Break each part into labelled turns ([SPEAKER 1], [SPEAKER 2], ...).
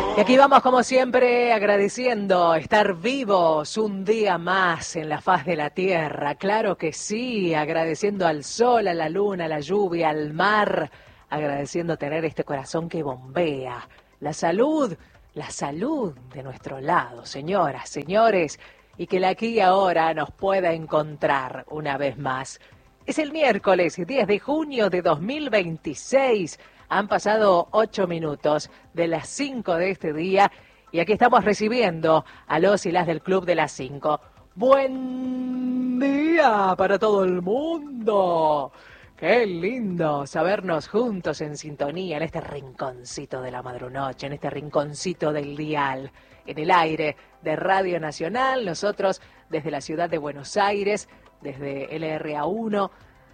[SPEAKER 1] Y aquí vamos como siempre agradeciendo estar vivos un día más en la faz de la tierra, claro que sí, agradeciendo al sol, a la luna, a la lluvia, al mar, agradeciendo tener este corazón que bombea, la salud de nuestro lado, señoras, señores, y que la aquí y ahora nos pueda encontrar una vez más. Es el miércoles 10 de junio de 2026. Han pasado 8 minutos de las 5 de este día y aquí estamos recibiendo a los y las del Club de las 5. ¡Buen día para todo el mundo! ¡Qué lindo sabernos juntos en sintonía en este rinconcito de la madrunoche, en este rinconcito del dial, en el aire de Radio Nacional, nosotros desde la ciudad de Buenos Aires, desde LRA1,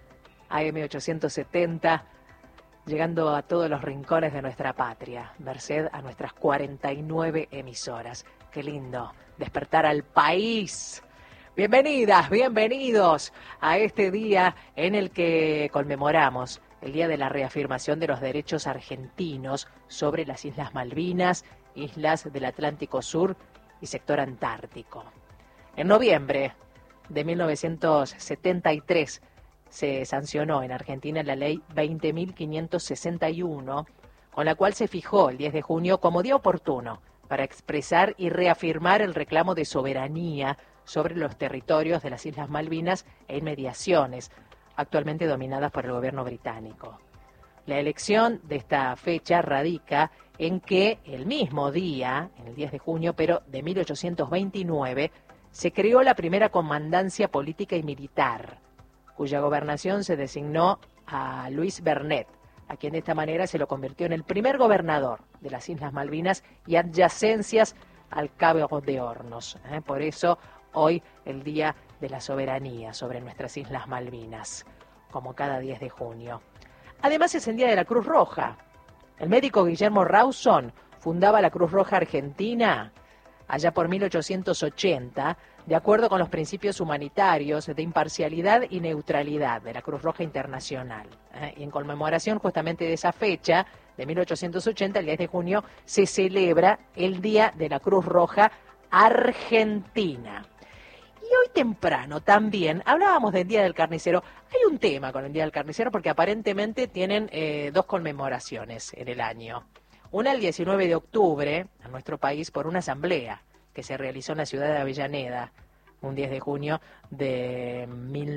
[SPEAKER 1] AM870, llegando a todos los rincones de nuestra patria, merced a nuestras 49 emisoras. ¡Qué lindo despertar al país! Bienvenidas, bienvenidos a este día en el que conmemoramos el Día de la Reafirmación de los Derechos Argentinos sobre las Islas Malvinas, islas del Atlántico Sur y sector antártico. En noviembre de 1973 se sancionó en Argentina la ley 20.561, con la cual se fijó el 10 de junio como día oportuno para expresar y reafirmar el reclamo de soberanía sobre los territorios de las Islas Malvinas e inmediaciones, actualmente dominadas por el gobierno británico. La elección de esta fecha radica en que el mismo día, en el 10 de junio, pero de 1829, se creó la primera comandancia política y militar, cuya gobernación se designó a Luis Bernet, a quien de esta manera se lo convirtió en el primer gobernador de las Islas Malvinas y adyacencias al Cabo de Hornos. Por eso, hoy, el Día de la Soberanía sobre nuestras Islas Malvinas, como cada 10 de junio. Además, es el Día de la Cruz Roja. El médico Guillermo Rawson fundaba la Cruz Roja Argentina allá por 1880, de acuerdo con los principios humanitarios de imparcialidad y neutralidad de la Cruz Roja Internacional. Y en conmemoración justamente de esa fecha, de 1880, el 10 de junio, se celebra el Día de la Cruz Roja Argentina. Y hoy temprano también hablábamos del Día del Carnicero. Hay un tema con el Día del Carnicero porque aparentemente tienen dos conmemoraciones en el año. Una el 19 de octubre, en nuestro país, por una asamblea que se realizó en la ciudad de Avellaneda, un 10 de junio de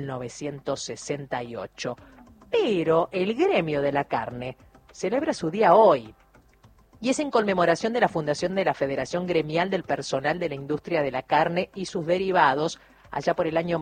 [SPEAKER 1] 1968. Pero el gremio de la carne celebra su día hoy, y es en conmemoración de la fundación de la Federación Gremial del Personal de la Industria de la Carne y sus derivados, allá por el año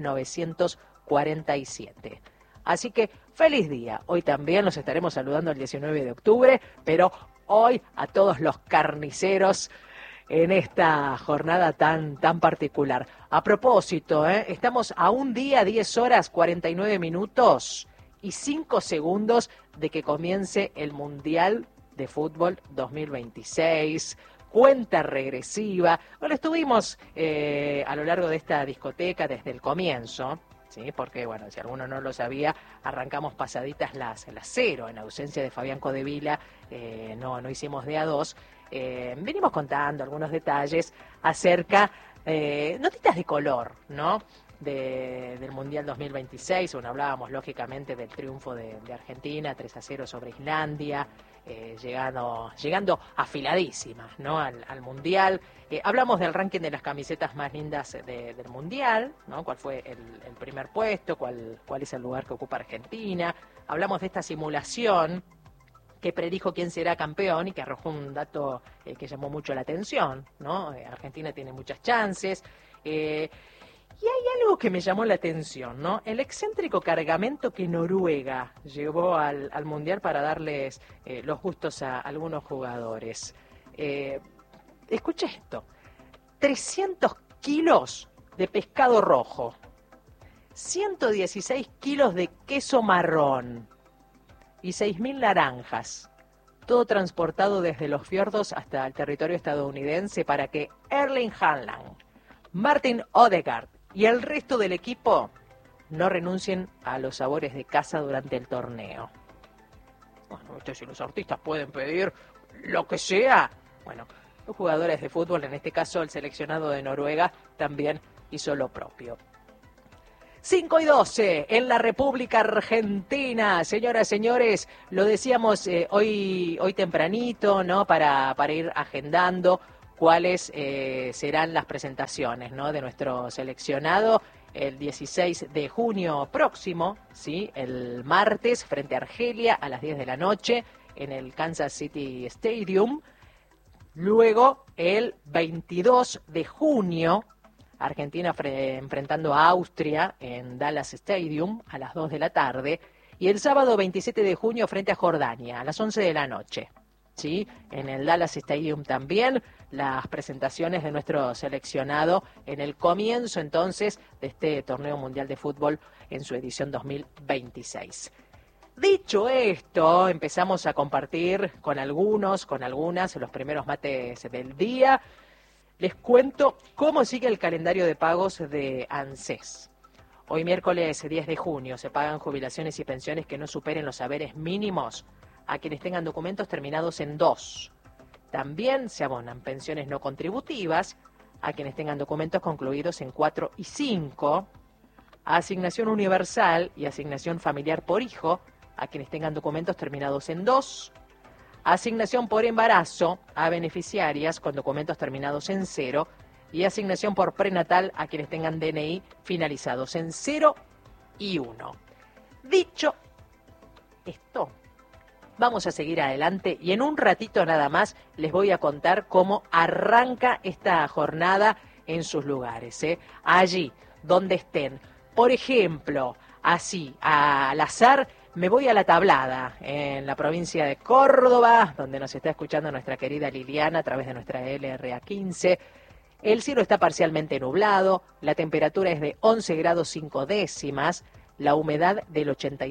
[SPEAKER 1] 1947. Así que, feliz día. Hoy también los estaremos saludando el 19 de octubre, pero hoy a todos los carniceros en esta jornada tan particular. A propósito, estamos a un día, 10 horas, 49 minutos y 5 segundos de que comience el Mundial de Fútbol 2026, cuenta regresiva. Bueno, estuvimos a lo largo de esta discoteca desde el comienzo, ¿sí? Porque, bueno, si alguno no lo sabía, arrancamos pasaditas las 0, en ausencia de Fabián Codevila, no hicimos de a 2. Venimos contando algunos detalles acerca, notitas de color, ¿no?, del Mundial 2026. Bueno, hablábamos lógicamente del triunfo de Argentina, 3-0 sobre Islandia, llegando afiladísimas, ¿no?, al Mundial. Hablamos del ranking de las camisetas más lindas del Mundial, ¿no?, cuál fue el primer puesto, cuál es el lugar que ocupa Argentina. Hablamos de esta simulación que predijo quién será campeón y que arrojó un dato que llamó mucho la atención, ¿no? Argentina tiene muchas chances. Y hay algo que me llamó la atención, ¿no? El excéntrico cargamento que Noruega llevó al Mundial para darles los gustos a algunos jugadores. Escucha esto: 300 kilos de pescado rojo, 116 kilos de queso marrón y 6.000 naranjas. Todo transportado desde los fiordos hasta el territorio estadounidense para que Erling Haaland, Martin Odegaard y el resto del equipo no renuncien a los sabores de casa durante el torneo. Bueno, si los artistas pueden pedir lo que sea, Bueno, los jugadores de fútbol, en este caso el seleccionado de Noruega, también hizo lo propio. 5:12 en la República Argentina. Señoras, señores, lo decíamos hoy tempranito, ¿no? Para ir agendando cuáles serán las presentaciones, ¿no? De nuestro seleccionado el 16 de junio próximo, ¿sí? El martes, frente a Argelia, a las 10 de la noche, en el Kansas City Stadium. Luego, el 22 de junio, Argentina enfrentando a Austria en Dallas Stadium a las 2 de la tarde. Y el sábado 27 de junio frente a Jordania a las 11 de la noche. ¿Sí? En el Dallas Stadium también las presentaciones de nuestro seleccionado en el comienzo entonces de este torneo mundial de fútbol en su edición 2026. Dicho esto, empezamos a compartir con algunas, los primeros mates del día. Les cuento cómo sigue el calendario de pagos de ANSES. Hoy miércoles 10 de junio se pagan jubilaciones y pensiones que no superen los haberes mínimos a quienes tengan documentos terminados en 2. También se abonan pensiones no contributivas a quienes tengan documentos concluidos en 4 y 5. Asignación universal y asignación familiar por hijo a quienes tengan documentos terminados en 2. Asignación por embarazo a beneficiarias con documentos terminados en 0 y asignación por prenatal a quienes tengan DNI finalizados en 0 y 1. Dicho esto, vamos a seguir adelante y en un ratito nada más les voy a contar cómo arranca esta jornada en sus lugares, allí donde estén. Por ejemplo, así, al azar, me voy a La Tablada, en la provincia de Córdoba, donde nos está escuchando nuestra querida Liliana a través de nuestra LRA15. El cielo está parcialmente nublado, la temperatura es de 11 grados 5 décimas, la humedad del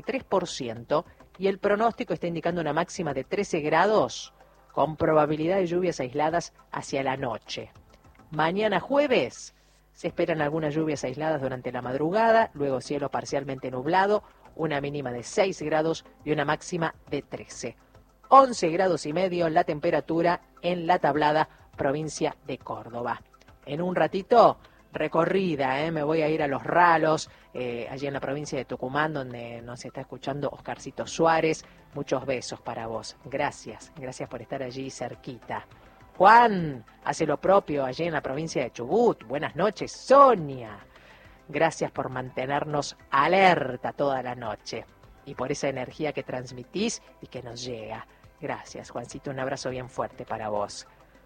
[SPEAKER 1] 83% y el pronóstico está indicando una máxima de 13 grados con probabilidad de lluvias aisladas hacia la noche. Mañana jueves se esperan algunas lluvias aisladas durante la madrugada, luego cielo parcialmente nublado, una mínima de 6 grados y una máxima de 13. 11 grados y medio la temperatura en La Tablada, provincia de Córdoba. En un ratito, recorrida, me voy a ir a Los Ralos, allí en la provincia de Tucumán, donde nos está escuchando Oscarcito Suárez. Muchos besos para vos. Gracias por estar allí cerquita. Juan hace lo propio allí en la provincia de Chubut. Buenas noches, Sonia. Gracias por mantenernos alerta toda la noche y por esa energía que transmitís y que nos llega. Gracias, Juancito, un abrazo bien fuerte para vos.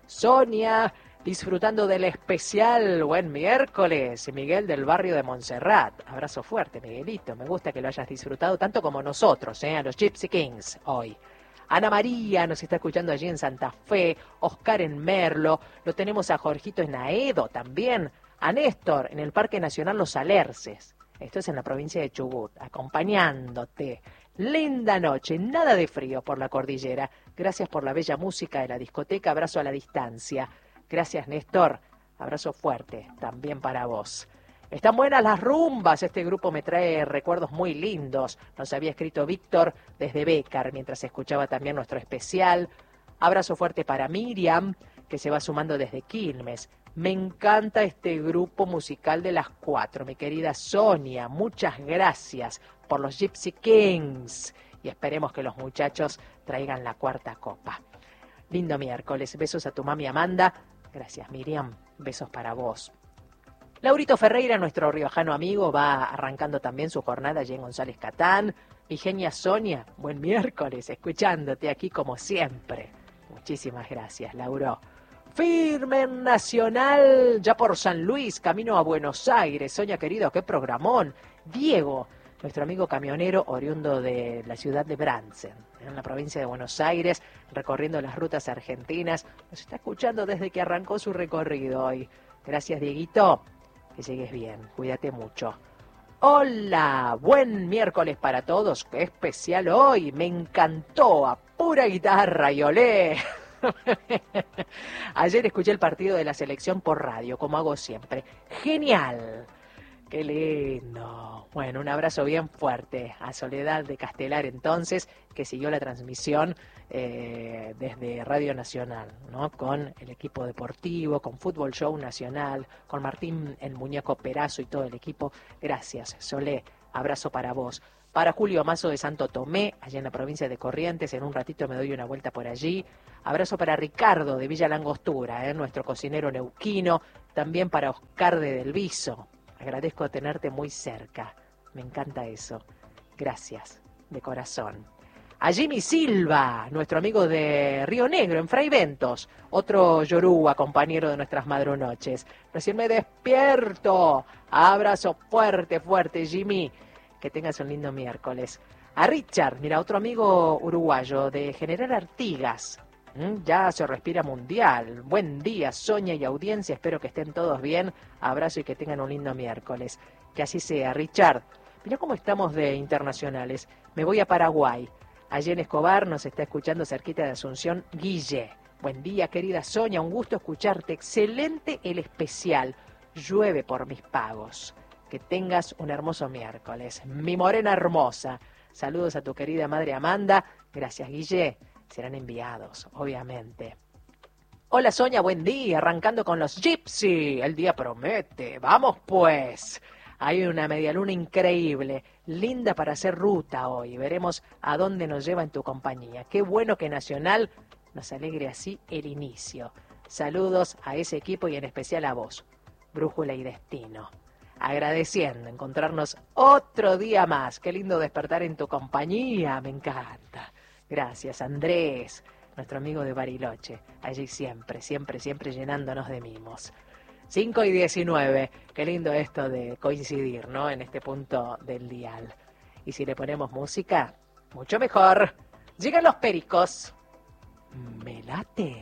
[SPEAKER 1] Sonia, disfrutando del especial Buen Miércoles, Miguel del barrio de Montserrat. Abrazo fuerte, Miguelito, me gusta que lo hayas disfrutado tanto como nosotros, a los Gypsy Kings hoy. Ana María nos está escuchando allí en Santa Fe, Oscar en Merlo, lo tenemos a Jorgito en Aedo también, a Néstor en el Parque Nacional Los Alerces, esto es en la provincia de Chubut, acompañándote. Linda noche, nada de frío por la cordillera. Gracias por la bella música de la discoteca, abrazo a la distancia. Gracias, Néstor, abrazo fuerte también para vos. Están buenas las rumbas, este grupo me trae recuerdos muy lindos. Nos había escrito Víctor desde Bécar mientras escuchaba también nuestro especial. Abrazo fuerte para Miriam, que se va sumando desde Quilmes. Me encanta este grupo musical de las 4, mi querida Sonia. Muchas gracias por los Gypsy Kings. Y esperemos que los muchachos traigan la 4ª copa. Lindo miércoles. Besos a tu mami Amanda. Gracias, Miriam. Besos para vos. Laurito Ferreira, nuestro riojano amigo, va arrancando también su jornada allí en González Catán. Mi genia Sonia, buen miércoles, escuchándote aquí como siempre. Muchísimas gracias, Lauro. Firme en Nacional, ya por San Luis, camino a Buenos Aires. Sonia, querido, qué programón. Diego, nuestro amigo camionero oriundo de la ciudad de Bransen, en la provincia de Buenos Aires, recorriendo las rutas argentinas. Nos está escuchando desde que arrancó su recorrido hoy. Gracias, Dieguito. Que llegues bien, cuídate mucho. Hola, buen miércoles para todos. Qué especial hoy, me encantó, a pura guitarra y olé. Ayer escuché el partido de la selección por radio, como hago siempre. Genial. Qué lindo. Bueno, un abrazo bien fuerte a Soledad de Castelar entonces, que siguió la transmisión desde Radio Nacional, ¿no? Con el equipo deportivo, con Fútbol Show Nacional, con Martín el Muñeco Perazo y todo el equipo. Gracias, Solé. Abrazo para vos. Para Julio Mazo de Santo Tomé, allá en la provincia de Corrientes, en un ratito me doy una vuelta por allí. Abrazo para Ricardo de Villa Langostura, nuestro cocinero neuquino. También para Oscar de Del Viso. Agradezco tenerte muy cerca. Me encanta eso. Gracias, de corazón. A Jimmy Silva, nuestro amigo de Río Negro, en Fray Ventos. Otro yoruba, compañero de nuestras madrunoches. Recién me despierto. Abrazo fuerte, fuerte, Jimmy. Que tengas un lindo miércoles. A Richard, mira, otro amigo uruguayo de General Artigas. Ya se respira mundial. Buen día, Sonia y audiencia. Espero que estén todos bien. Abrazo y que tengan un lindo miércoles. Que así sea. Richard, mira cómo estamos de internacionales. Me voy a Paraguay. Allí en Escobar nos está escuchando cerquita de Asunción Guille. Buen día, querida Sonia. Un gusto escucharte. Excelente el especial. Llueve por mis pagos. Que tengas un hermoso miércoles. Mi morena hermosa. Saludos a tu querida madre Amanda. Gracias, Guille. Serán enviados, obviamente. Hola, Sonia, buen día. Arrancando con los Gypsy. El día promete. Vamos, pues. Hay una medialuna increíble. Linda para hacer ruta hoy. Veremos a dónde nos lleva en tu compañía. Qué bueno que Nacional nos alegre así el inicio. Saludos a ese equipo y en especial a vos. Brújula y destino. Agradeciendo encontrarnos otro día más. Qué lindo despertar en tu compañía, me encanta. Gracias, Andrés, nuestro amigo de Bariloche. Allí siempre, siempre, siempre llenándonos de mimos. 5:19. Qué lindo esto de coincidir, ¿no? En este punto del dial. Y si le ponemos música, mucho mejor. Llegan los pericos. Me late.